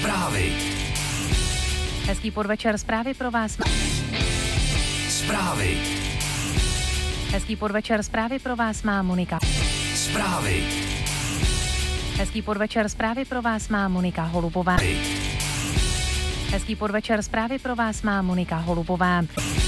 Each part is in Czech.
Zprávy. Hezký podvečer, zprávy pro vás. Zprávy. Hezký podvečer, zprávy pro vás má Monika. Zprávy. Hezký podvečer, zprávy pro vás má Monika Holubová. Hezký podvečer, zprávy pro vás má Monika Holubová.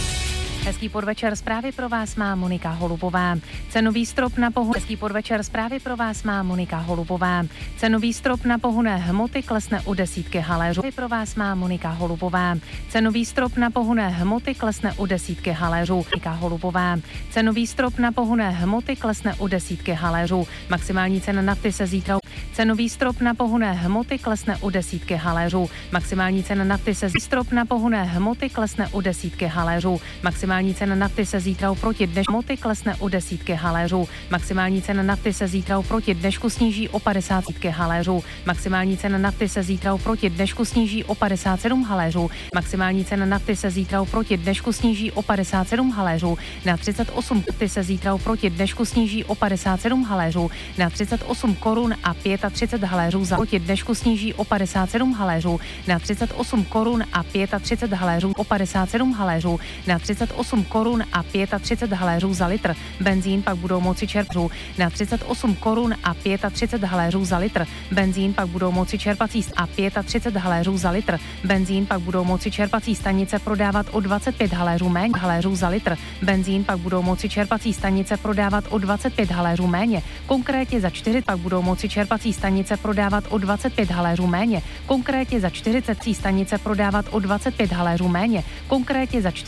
Hezký podvečer, zprávy pro vás má Monika Holubová. Cenový strop na pohon. Hezký podvečer, zprávy pro vás má Monika Holubová. Cenový strop na pohonné hmoty klesne o desítky haléřů. Pro vás má Monika Holubová. Cenový strop na pohonné hmoty klesne o desítky haléřů. Monika Holubová. Cenový strop na pohonné hmoty klesne o desítky haléřů. Maximální cena nafty se zítra. Cenový strop na pohonné hmoty klesne o desítky haléřů. Maximální cena nafty se strop na pohonné hmoty klesne o desítky haléřů. Maximální cena nafty se zítra oproti dnešku hmoty klesne o desítky haléřů. Maximální cena nafty se zítra oproti dnešku sníží o 50 haléřů. Maximální cena nafty se zítra oproti dnešku sníží o 57 haléřů. Maximální cena nafty se zítra oproti dnešku sníží o 57 haléřů. Na 38 nafty se zítra oproti dnešku sníží o 57 haléřů. Na 38 korun a 35 haléřů za proti dnešku sníží o 57 haléřů. Na 38 korun a 35 haléřů o 57 haléřů. Na 38 korun a 35 haléřů za litr. Benzín pak budou moci čerpat na 38 korun a 35 haléřů za litr. Benzín pak budou moci čerpací a 35 haléřů za litr. Benzín pak budou moci čerpací stanice prodávat o 25 haléřů méně haléřů za litr. Benzín pak budou moci čerpací stanice prodávat o 25 haléřů méně. Konkrétně za 4 pak budou moci čerpací stanice prodávat o 25 haléřů méně. Konkrétně za 40 stanice prodávat o 25 haléřů méně. Konkrétně za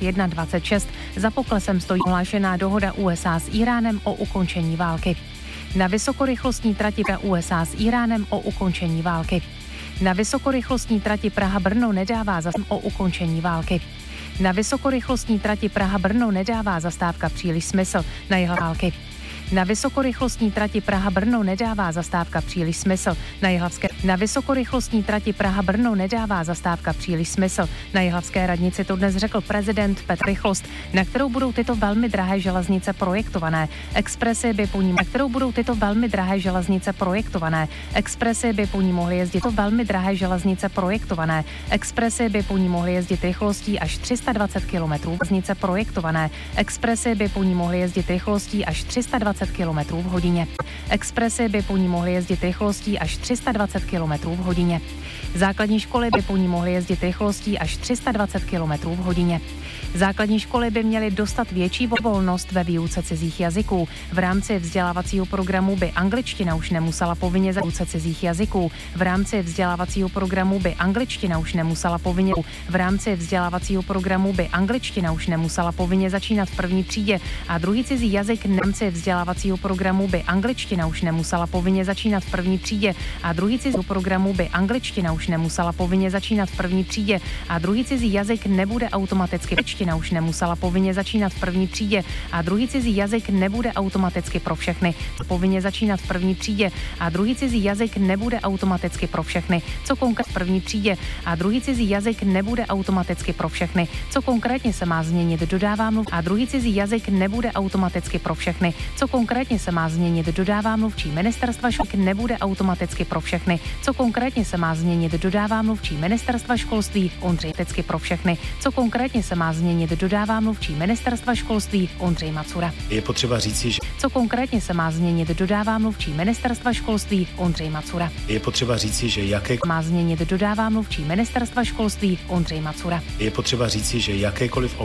41,26. Za poklesem stojí ohlášená dohoda USA s Íránem o ukončení války. Na vysokorychlostní trati USA s Íránem o ukončení války. Na vysokorychlostní trati Praha-Brno nedává o ukončení války. Na vysokorychlostní trati Praha-Brno nedává zastávka příliš smysl na jeho války. Na vysokorychlostní trati Praha-Brno nedává zastávka příliš smysl na jihlavské. Na vysokorychlostní trati Praha-Brno nedává zastávka příliš smysl na jihlavské radnici, to dnes řekl prezident Petr. Rychlost, na kterou budou tyto velmi drahé železnice projektované. Expresy by po ní, na kterou budou tyto velmi drahé železnice projektované. Expresy by po ní mohly jezdit to velmi drahé železnice projektované. Expresy by po ní mohly jezdit rychlostí až 320 km. Železnice projektované. Expresy by po ní mohly jezdit rychlostí až 320 km v hodině. Expresy by po ní mohly jezdit rychlostí až 320 km v hodině. Základní školy by po ní mohly jezdit rychlostí až 320 km v hodině. Základní školy by měly dostat větší volnost ve výuce cizích jazyků. V rámci vzdělávacího programu by angličtina už nemusela povinně výuce cizích jazyků. V rámci vzdělávacího programu by angličtina už nemusela povinně. V rámci vzdělávacího programu by angličtina už nemusela povinně začínat v první třídě a druhý cizí jazyk v rámci vzdělávacího programu by angličtina už nemusela povinně začínat v první třídě a druhý cizí programu by angličtina už nemusela povinně začínat v první třídě a druhý cizí jazyk nebude automaticky čeština už nemusela povinně začínat v první třídě a druhý cizí jazyk nebude automaticky pro všechny povinně začínat v první třídě a druhý cizí jazyk nebude automaticky pro všechny, co konkrétně v první třídě a druhý cizí jazyk nebude automaticky pro všechny, co konkrétně se má změnit, dodává mluv a druhý cizí jazyk nebude automaticky pro všechny, co konkrétně se má změnit, dodává mluvčí ministerstva školství nebude automaticky pro všechny, co konkrétně se má změnit, dodává mluvčí ministerstva školství Ondřej Tecky pro všechny, co konkrétně se má změnit, dodává mluvčí ministerstva školství Ondřej Macura. Je potřeba říci, že co konkrétně se má změnit, dodává mluvčí ministerstva školství Ondřej Macura. Je potřeba říci, že má změnit, dodává mluvčí ministerstva školství Ondřej Macura. Je potřeba říci, že jakékoliv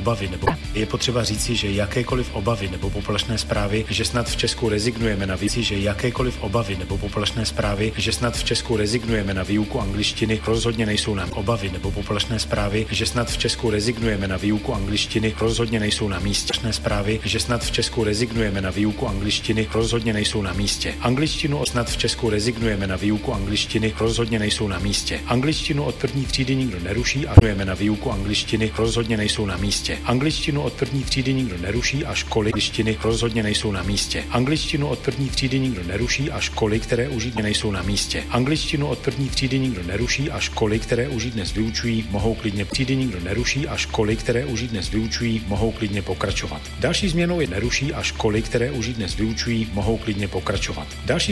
obavy nebo poplašné zprávy, že snad v Česku rezignujeme na výuku, že jakékoliv obavy nebo poplašné zprávy, že snad v Česku rezignujeme na výuku angličtiny, rozhodně nejsou nám obavy nebo poplašné zprávy, že snad v Česku rezignujeme na výuku angličtiny, rozhodně nejsou na místě. Zprávy, že snad v Česku rezignujeme na výuku angličtiny, rozhodně nejsou na místě. Angličtinu snad v Česku rezignujeme na výuku angličtiny, rozhodně nejsou na místě. Angličtinu od první třídy nikdo neruší a rezignujeme na výuku angličtiny, rozhodně nejsou na místě. Angličtinu od první třídy nikdo neruší a školy angličtiny rozhodně nejsou na místě. Angličtinu od první třídy nikdo neruší a školy, které už nejsou na místě. Angličtinu od první třídy nikdo neruší a školy, které už dnes vyučují, mohou klidně třídy nikdo neruší a školy, které už dnes vyučují, mohou klidně pokračovat. Další změnou je neruší a školy, které už dnes vyučují, mohou klidně pokračovat. Další